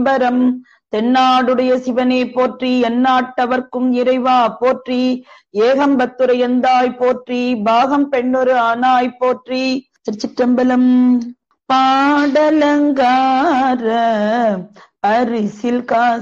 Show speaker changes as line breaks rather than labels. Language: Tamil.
பரம் தென்னாடுடைய சிவனே போற்றி, எந்நாட்டவர்க்கும் இறைவா போற்றி, ஏகம்பத்துரையந்தாய் போற்றி, பாகம் பெண்ணொரு ஆனாய் போற்றி. திருச்சிற்றம்பலம். பாடலங்கார பரிசில் காசு